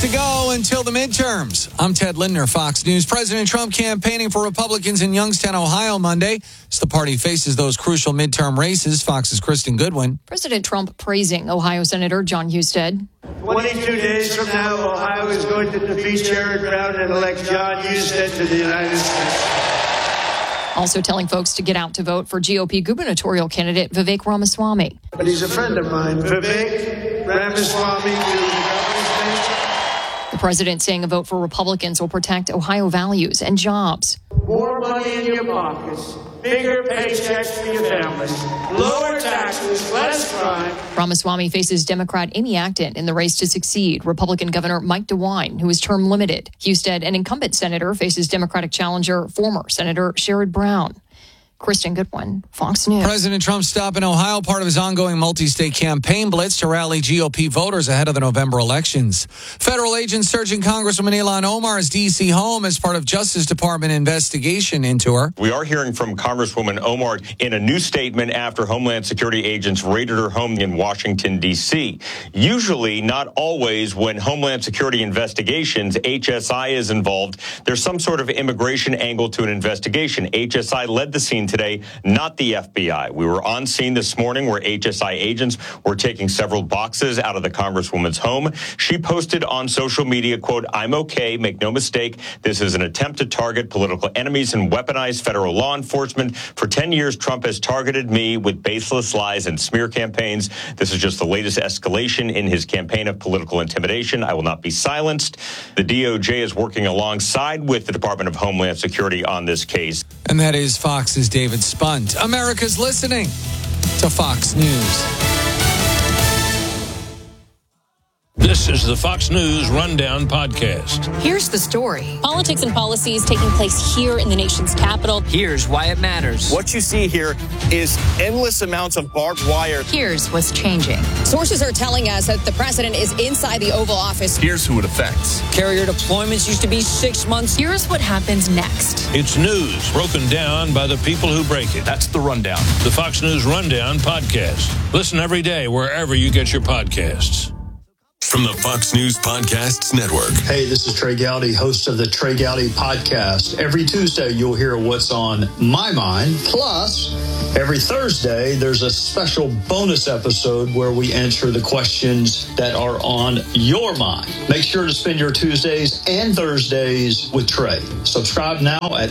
to go until the midterms. I'm Ted Lindner, Fox News. President Trump campaigning for Republicans in Youngstown, Ohio Monday as the party faces those crucial midterm races. Fox's Kristen Goodwin. President Trump praising Ohio Senator Jon Husted. 22 days from now, Ohio is going to defeat Sherrod Brown and elect Jon Husted to the United States. Also telling folks to get out to vote for GOP gubernatorial candidate Vivek Ramaswamy. But he's a friend of mine. Vivek Ramaswamy. The president saying a vote for Republicans will protect Ohio values and jobs. More money in your pockets, bigger paychecks for your families, lower taxes, less crime. Ramaswamy faces Democrat Amy Acton in the race to succeed Republican Governor Mike DeWine, who is term limited. Husted, an incumbent senator, faces Democratic challenger former Senator Sherrod Brown. Kristen Goodwin, Fox News. President Trump's stop in Ohio, part of his ongoing multi-state campaign blitz to rally GOP voters ahead of the November elections. Federal agents searching Congresswoman Ilhan Omar's D.C. home as part of Justice Department investigation into her. We are hearing from Congresswoman Omar in a new statement after Homeland Security agents raided her home in Washington, D.C. Usually, not always, when Homeland Security investigations, HSI is involved. There's some sort of immigration angle to an investigation. HSI led the scene today, not the FBI. We were on scene this morning where HSI agents were taking several boxes out of the Congresswoman's home. She posted on social media, quote, "I'm okay, make no mistake. This is an attempt to target political enemies and weaponize federal law enforcement. For 10 years, Trump has targeted me with baseless lies and smear campaigns. This is just the latest escalation in his campaign of political intimidation. I will not be silenced." The DOJ is working alongside with the Department of Homeland Security on this case. And that is Fox's David Spunt. America's listening to Fox News. This is the Fox News Rundown Podcast. Here's the story. Politics and policies taking place here in the nation's capital. Here's why it matters. What you see here is endless amounts of barbed wire. Here's what's changing. Sources are telling us that the president is inside the Oval Office. Here's who it affects. Carrier deployments used to be 6 months. Here's what happens next. It's news broken down by the people who break it. That's the rundown. The Fox News Rundown Podcast. Listen every day wherever you get your podcasts. From the Fox News Podcasts Network. Hey, this is Trey Gowdy, host of the Trey Gowdy Podcast. Every Tuesday, you'll hear what's on my mind. Plus, every Thursday, there's a special bonus episode where we answer the questions that are on your mind. Make sure to spend your Tuesdays and Thursdays with Trey. Subscribe now at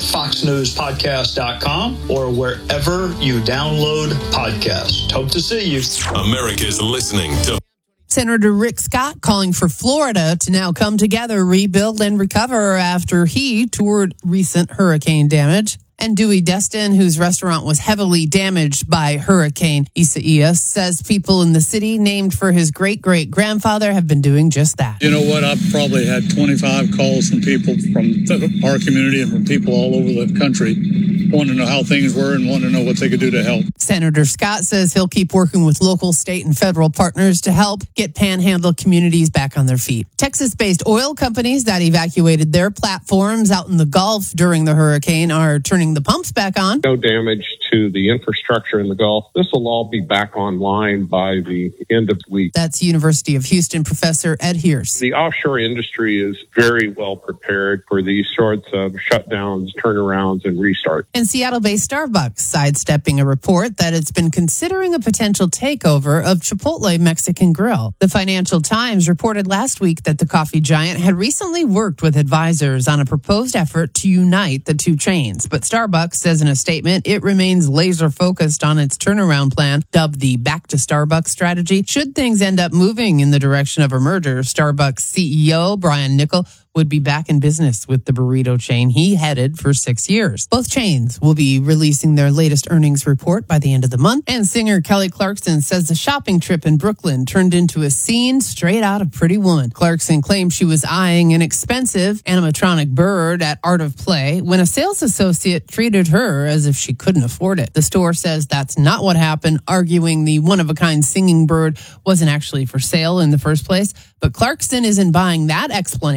foxnewspodcast.com or wherever you download podcasts. Hope to see you. America's listening to Senator Rick Scott calling for Florida to now come together, rebuild, and recover after he toured recent hurricane damage. And Dewey Destin, whose restaurant was heavily damaged by Hurricane Isaias, says people in the city named for his great-great-grandfather have been doing just that. You know what? I've probably had 25 calls from people from our community and from people all over the country wanting to know how things were and wanting to know what they could do to help. Senator Scott says he'll keep working with local, state, and federal partners to help get panhandle communities back on their feet. Texas-based oil companies that evacuated their platforms out in the Gulf during the hurricane are turning the pumps back on. No damage to the infrastructure in the Gulf. This will all be back online by the end of the week. That's University of Houston professor Ed Hears. The offshore industry is very well prepared for these sorts of shutdowns, turnarounds, and restarts. And Seattle-based Starbucks sidestepping a report that it's been considering a potential takeover of Chipotle Mexican Grill. The Financial Times reported last week that the coffee giant had recently worked with advisors on a proposed effort to unite the two chains. But Starbucks says in a statement it remains laser-focused on its turnaround plan, dubbed the Back to Starbucks strategy. Should things end up moving in the direction of a merger, Starbucks CEO Brian Niccol would be back in business with the burrito chain he headed for 6 years. Both chains will be releasing their latest earnings report by the end of the month. And singer Kelly Clarkson says the shopping trip in Brooklyn turned into a scene straight out of Pretty Woman. Clarkson claimed she was eyeing an expensive animatronic bird at Art of Play when a sales associate treated her as if she couldn't afford it. The store says that's not what happened, arguing the one-of-a-kind singing bird wasn't actually for sale in the first place. But Clarkson isn't buying that explanation,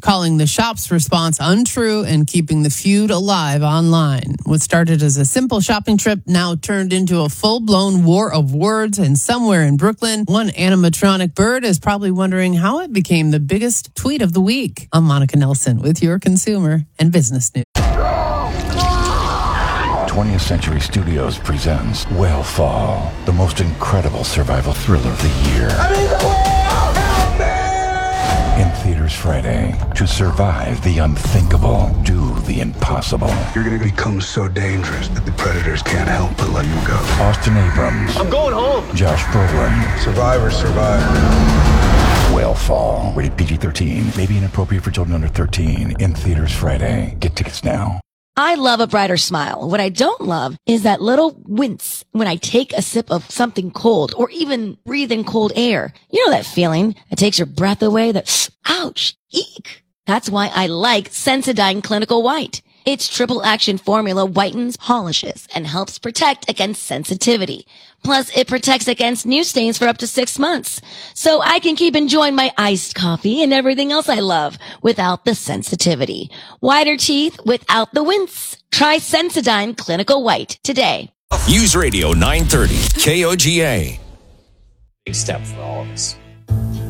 calling the shop's response untrue and keeping the feud alive online. What started as a simple shopping trip now turned into a full-blown war of words, and somewhere in Brooklyn, one animatronic bird is probably wondering how it became the biggest tweet of the week. I'm Monica Nelson with your consumer and business news. 20th Century Studios presents Whale Fall, the most incredible survival thriller of the year. In theaters Friday. To survive the unthinkable, do the impossible. You're going to become so dangerous that the predators can't help but let you go. Austin Abrams. I'm going home. Josh Brolin. Survivor, survive. Whale Fall. Rated PG-13. May be inappropriate for children under 13. In theaters Friday. Get tickets now. I love a brighter smile. What I don't love is that little wince when I take a sip of something cold or even breathe in cold air. You know that feeling that takes your breath away, that ouch, eek. That's why I like Sensodyne Clinical White. Its triple action formula whitens, polishes, and helps protect against sensitivity. Plus, it protects against new stains for up to 6 months. So I can keep enjoying my iced coffee and everything else I love without the sensitivity. Whiter teeth without the wince. Try Sensodyne Clinical White today. News Radio 930, KOGA. Big step for all of us.